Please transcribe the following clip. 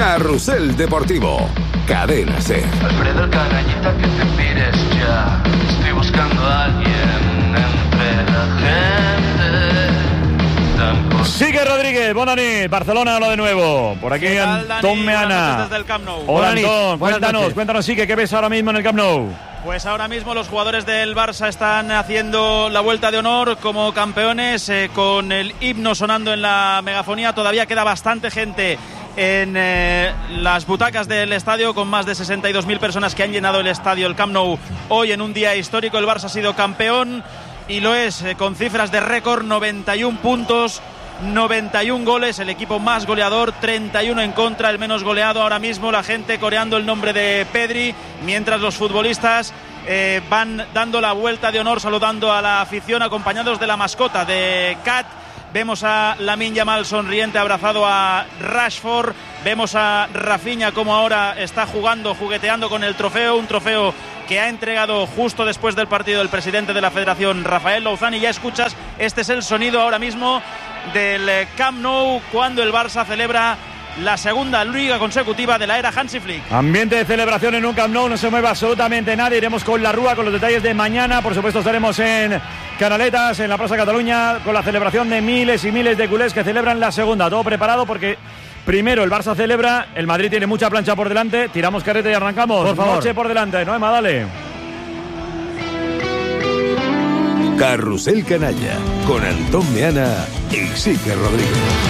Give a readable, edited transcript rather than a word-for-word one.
Carrusel Deportivo, Cadena SER. Alfredo, canallita, que te pires ya. Estoy buscando a alguien entre la gente. Sigue Rodríguez, bona nit, Barcelona hola de nuevo. Por aquí Antón Meana. Desde el Camp Nou. Hola Antón, cuéntanos, Sigue, ¿qué ves ahora mismo en el Camp Nou? Pues ahora mismo los jugadores del Barça están haciendo la vuelta de honor como campeones, con el himno sonando en la megafonía. Todavía queda bastante gente en las butacas del estadio, con más de 62.000 personas que han llenado el estadio, el Camp Nou, hoy en un día histórico. El Barça ha sido campeón y lo es con cifras de récord: 91 puntos, 91 goles, el equipo más goleador, 31 en contra, el menos goleado. Ahora mismo la gente coreando el nombre de Pedri, mientras los futbolistas van dando la vuelta de honor, saludando a la afición, acompañados de la mascota de Cat. Vemos a Lamine Yamal sonriente, abrazado a Rashford. Vemos a Rafinha como ahora está jugueteando con el trofeo, un trofeo que ha entregado justo después del partido el presidente de la Federación, Rafael Louzán. Y ya escuchas, este es el sonido ahora mismo del Camp Nou cuando el Barça celebra la segunda liga consecutiva de la era Hansi Flick. Ambiente de celebración en un Camp Nou, no se mueve absolutamente nadie. Iremos con la Rúa, con los detalles de mañana. Por supuesto estaremos en Canaletas, en la Plaza Cataluña, con la celebración de miles y miles de culés que celebran la segunda. Todo preparado porque primero el Barça celebra, el Madrid tiene mucha plancha por delante. Tiramos carreta y arrancamos. Por favor. Noche por delante, ¿no, Emma? Dale. Carrusel Canalla, con Antón Meana y Sique Rodríguez.